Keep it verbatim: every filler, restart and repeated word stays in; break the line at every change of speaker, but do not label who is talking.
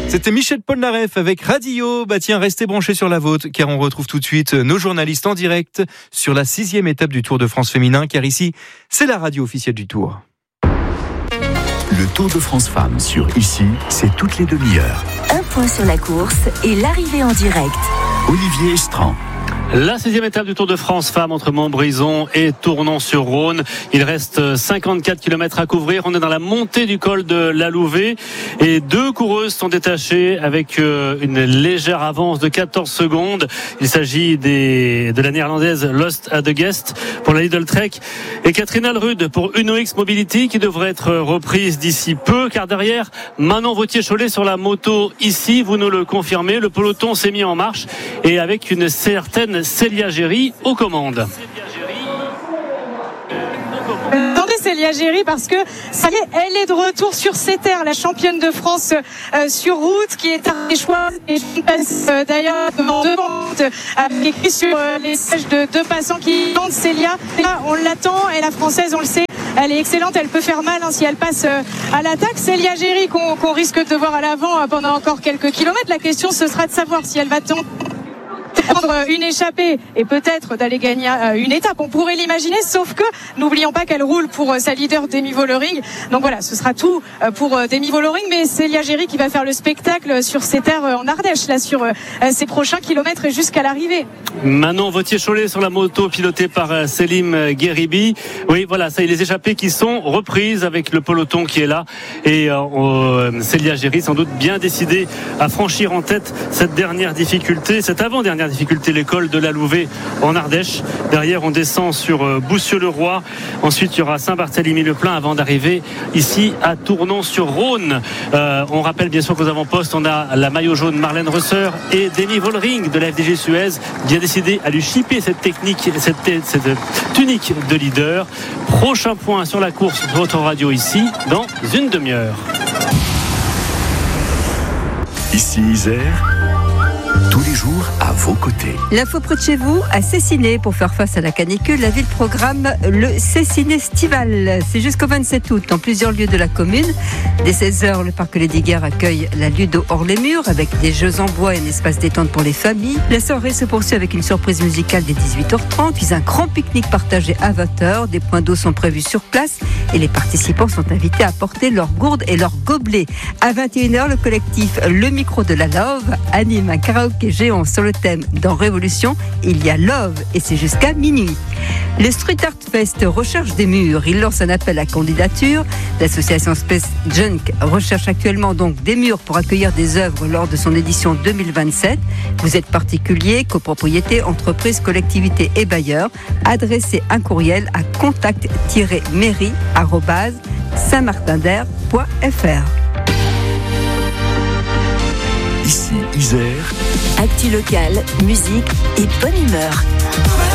C'était Michel Polnareff avec Radio. Bah tiens, restez branchés sur la vôtre, car on retrouve tout de suite nos journalistes en direct sur la sixième étape du Tour de France féminin, car ici, c'est la radio officielle du Tour.
Le Tour de France Femmes sur Ici, c'est toutes les demi-heures.
Un point sur la course et l'arrivée en direct.
Olivier Estran.
La sixième étape du Tour de France femmes entre Montbrison et Tournon-sur-Rhône. Il reste cinquante-quatre kilomètres à couvrir. On est dans la montée du col de la Louvet et deux coureuses sont détachées avec une légère avance de quatorze secondes. Il s'agit des, de la néerlandaise Lost at the Guest pour la Lidl Trek et Catherine Alrude pour Uno X Mobility qui devrait être reprise d'ici peu, car derrière Manon Vautier-Cholet sur la moto ici, vous nous le confirmez, le peloton s'est mis en marche et avec une certaine Célia Géry aux commandes.
Attendez Célia Géry, parce que ça y est, elle est de retour sur ses terres, la championne de France euh, sur route qui est à choix et je passe euh, d'ailleurs devant euh, avec écrit sur euh, les sièges de deux passants qui tentent Célia. Là, on l'attend et la française, on le sait, elle est excellente, elle peut faire mal hein, si elle passe euh, à l'attaque. Célia Géry qu'on, qu'on risque de voir à l'avant euh, pendant encore quelques kilomètres. La question ce sera de savoir si elle va tenter prendre une échappée et peut-être d'aller gagner une étape, on pourrait l'imaginer, sauf que n'oublions pas qu'elle roule pour sa leader Demi Vollering. Donc voilà, ce sera tout pour Demi Vollering, mais Célia Géry qui va faire le spectacle sur ses terres en Ardèche, là sur ses prochains kilomètres et jusqu'à l'arrivée.
Manon Vautier-Cholet sur la moto pilotée par Selim Gueribi. Oui, voilà, ça y est, les échappées qui sont reprises avec le peloton qui est là et euh, Célia Géry sans doute bien décidée à franchir en tête cette dernière difficulté, cette avant-dernière difficulté, l'école de la Louvet en Ardèche. Derrière, on descend sur Boussieu-le-Roi. Ensuite, il y aura Saint-Barthélemy-le-Plain avant d'arriver ici à Tournon-sur-Rhône. Euh, on rappelle bien sûr qu'aux avant-postes, on a la maillot jaune Marlène Rösser et Demi Vollering de la F D G Suez, bien décidé à lui chipper cette technique, cette, cette tunique de leader. Prochain point sur la course de votre radio ici dans une demi-heure.
Ici Isère, tous les jours à vos côtés.
L'info près de chez vous, à Cessiné, pour faire face à la canicule, la ville programme le Cessiné-Stival. C'est jusqu'au vingt-sept août dans plusieurs lieux de la commune. Dès seize heures, le parc Les Diguères accueille la Ludo hors les murs avec des jeux en bois et un espace détente pour les familles. La soirée se poursuit avec une surprise musicale dès dix-huit heures trente, puis un grand pique-nique partagé à vingt heures. Des points d'eau sont prévus sur place et les participants sont invités à porter leurs gourdes et leurs gobelets. À vingt et une heures, le collectif Le Micro de la Love anime un karaoké géant sur le thème Dans Révolution, il y a Love et c'est jusqu'à minuit. Le Street Art Fest recherche des murs. Il lance un appel à candidature. L'association Space Junk recherche actuellement donc des murs pour accueillir des œuvres lors de son édition deux mille vingt-sept. Vous êtes particulier, copropriété, entreprise, collectivité et bailleur. Adressez un courriel à contact tiret mairie arobase saint martin d'air point f r.
Ici Isère.
Actu locale, musique et bonne humeur.